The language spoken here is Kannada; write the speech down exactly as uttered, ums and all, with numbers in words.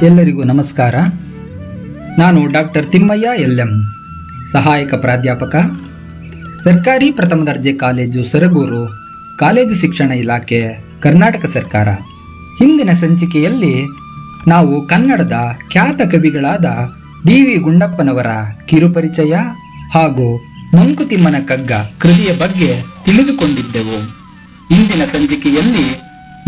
ಎಲ್ಲರಿಗೂ ನಮಸ್ಕಾರ. ನಾನು ಡಾಕ್ಟರ್ ತಿಮ್ಮಯ್ಯ ಎಲ್ ಎಂ, ಸಹಾಯಕ ಪ್ರಾಧ್ಯಾಪಕ, ಸರ್ಕಾರಿ ಪ್ರಥಮ ದರ್ಜೆ ಕಾಲೇಜು ಸರಗೂರು, ಕಾಲೇಜು ಶಿಕ್ಷಣ ಇಲಾಖೆ, ಕರ್ನಾಟಕ ಸರ್ಕಾರ. ಹಿಂದಿನ ಸಂಚಿಕೆಯಲ್ಲಿ ನಾವು ಕನ್ನಡದ ಖ್ಯಾತ ಕವಿಗಳಾದ ಡಿ ವಿ ಗುಂಡಪ್ಪನವರ ಕಿರುಪರಿಚಯ ಹಾಗೂ ಮಂಕುತಿಮ್ಮನ ಕಗ್ಗ ಕೃತಿಯ ಬಗ್ಗೆ ತಿಳಿದುಕೊಂಡಿದ್ದೆವು. ಇಂದಿನ ಸಂಚಿಕೆಯಲ್ಲಿ